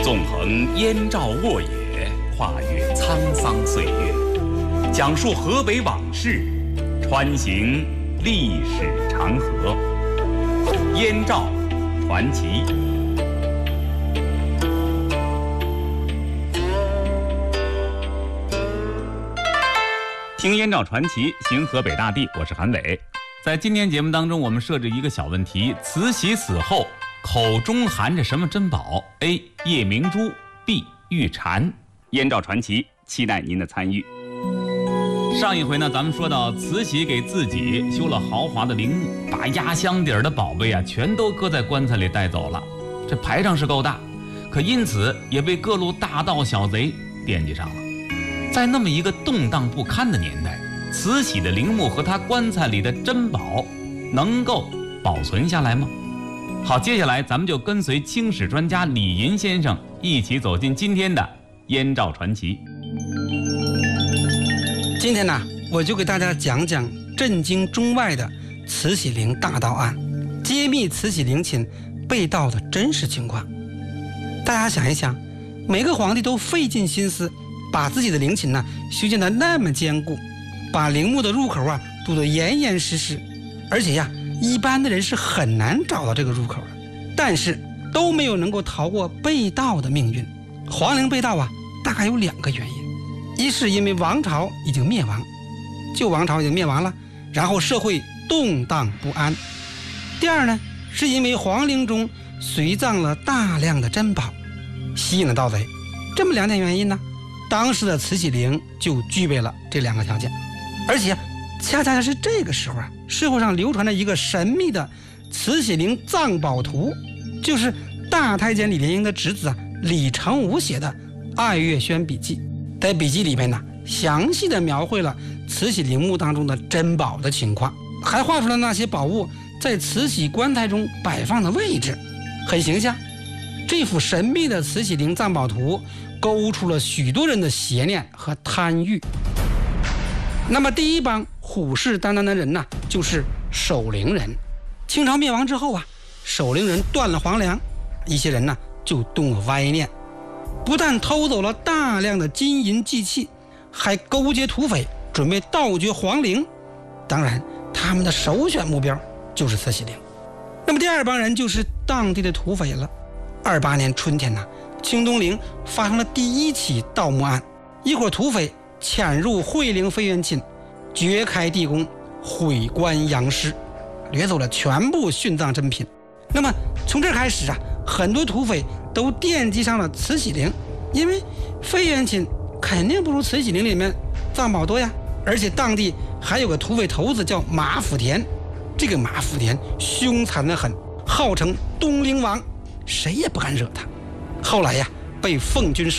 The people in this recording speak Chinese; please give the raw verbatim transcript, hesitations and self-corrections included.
纵横燕赵沃野，跨越沧桑岁月，讲述河北往事，穿行历史长河。燕赵传奇。听燕赵传奇，行河北大地，我是韩伟。在今天节目当中，我们设置一个小问题：慈禧死后口中含着什么珍宝 ？A. 夜明珠 B. 玉蝉。燕赵传奇，期待您的参与。上一回呢，咱们说到慈禧给自己修了豪华的陵墓，把压箱底儿的宝贝啊全都搁在棺材里带走了。这排场是够大，可因此也被各路大盗小贼惦记上了。在那么一个动荡不堪的年代，慈禧的陵墓和她棺材里的珍宝能够保存下来吗？好，接下来咱们就跟随清史专家李银先生一起走进今天的燕赵传奇。 今天呢，我就给大家讲讲震惊中外的慈禧陵大盗案，揭秘慈禧陵寝被盗的真实情况。大家想一想，每个皇帝都费尽心思把自己的陵寝呢修建得那么坚固，把陵墓的入口啊堵得严严实实，而且呀，一般的人是很难找到这个入口的，但是都没有能够逃过被盗的命运。皇陵被盗啊，大概有两个原因。一是因为王朝已经灭亡，旧王朝已经灭亡了，然后社会动荡不安。第二呢，是因为皇陵中随葬了大量的珍宝，吸引了盗贼。这么两点原因呢，当时的慈禧陵就具备了这两个条件。而且恰恰是这个时候啊，社会上流传着一个神秘的慈禧陵藏宝图，就是大太监李莲英的侄子啊李成武写的《爱月轩笔记》。在笔记里面呢，详细的描绘了慈禧陵墓当中的珍宝的情况，还画出了那些宝物在慈禧棺材中摆放的位置，很形象。这幅神秘的慈禧陵藏宝图勾出了许多人的邪念和贪欲。那么第一帮虎视眈眈的人呢，就是守陵人。清朝灭亡之后啊，守陵人断了皇粮，一些人呢就动了歪念，不但偷走了大量的金银祭器，还勾结土匪，准备盗掘皇陵。当然，他们的首选目标就是慈禧陵。那么第二帮人就是当地的土匪了。二八年春天呢，清东陵发生了第一起盗墓案，一伙土匪潜入惠陵妃园寝，掘开地宫，毁棺扬尸，掠走了全部殉葬珍品。那么从这开始啊，很多土匪都惦记上了慈禧陵，因为妃园寝肯定不如慈禧陵里面藏宝多呀。而且当地还有个土匪头子叫马福田，这个马福田凶残得很，号称东陵王，谁也不敢惹他。后来呀，被奉军